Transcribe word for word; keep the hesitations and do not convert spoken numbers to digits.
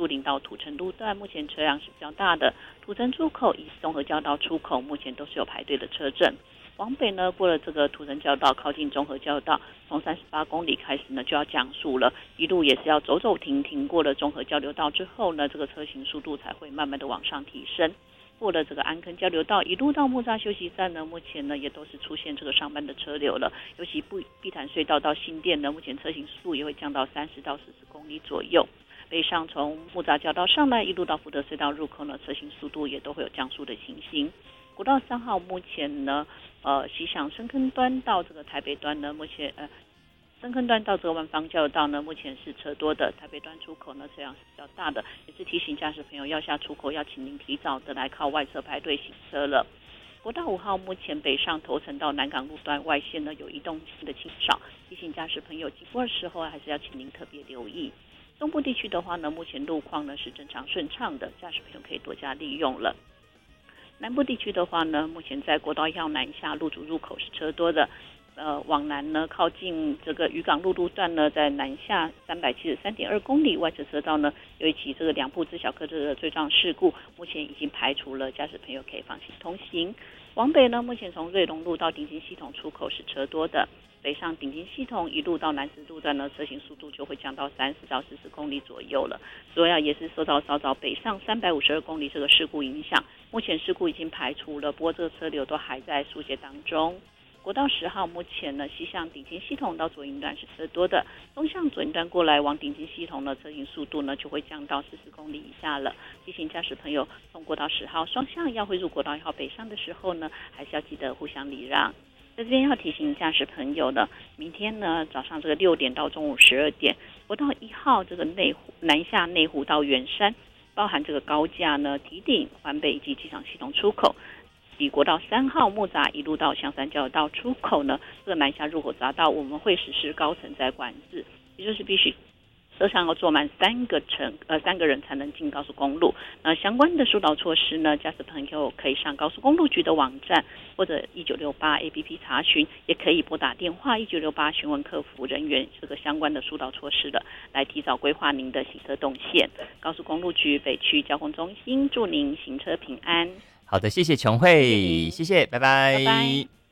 树林到土城路段，目前车辆是比较大的。土城出口以及综合交道出口，目前都是有排队的车阵。往北呢，过了这个土城交道，靠近综合交道，从三十八公里开始呢就要降速了，一路也是要走走停停，过了综合交流道之后呢，这个车行速度才会慢慢的往上提升。过了这个安坑交流道，一路到木栅休息站呢，目前呢也都是出现这个上班的车流了。尤其碧潭隧道到新店呢，目前车行速度也会降到三十到四十公里左右。北上从木栅交道上来，一路到福德隧道入口呢，车行速度也都会有降速的情形。国道三号目前呢，呃，西向深坑端到这个台北端呢，目前呃。深坑段到这个万方交流道呢，目前是车多的，台北端出口呢车辆是比较大的，也是提醒驾驶朋友要下出口要请您提早的来靠外侧排队行车了。国道五号目前北上头城到南港路段外线呢有移动性的清扫，提醒驾驶朋友经过的时候还是要请您特别留意。中部地区的话呢，目前路况呢是正常顺畅的，驾驶朋友可以多加利用了。南部地区的话呢，目前在国道一号南下路主入口是车多的。呃，往南呢，靠近这个渔港路路段呢，在南下三百七十三点二公里外侧车道呢，有一起这个两部自小客车的追撞事故，目前已经排除了，驾驶朋友可以放心通行。往北呢，目前从瑞隆路到鼎金系统出口是车多的，北上鼎金系统一路到南石路段呢，车行速度就会降到三十到四十公里左右了。主要也是受到稍早北上三百五十二公里这个事故影响，目前事故已经排除了，不过这个车流都还在疏解当中。国道十号目前呢，西向鼎金系统到左营段是车多的，东向左营段过来往鼎金系统呢，车行速度呢就会降到四十公里以下了。提醒驾驶朋友，从国道十号双向要汇入国道一号北上的时候呢，还是要记得互相礼让。在这边要提醒驾驶朋友呢，明天呢早上这个六点到中午十二点，国道一号这个内湖南下内湖到圆山，包含这个高架呢、堤顶、环北以及机场系统出口。以国道三号木栅一路到香山交流道出口呢，这个南下入口匝道我们会实施高承载管制，也就是必须车上要坐满三个乘呃三个人才能进高速公路。那相关的疏导措施呢，驾驶朋友可以上高速公路局的网站或者一九六八 A P P 查询，也可以拨打电话一九六八询问客服人员这个相关的疏导措施的，来提早规划您的行车动线。高速公路局北区交通中心祝您行车平安。 好的，谢谢琼慧，谢谢，拜拜。 拜拜。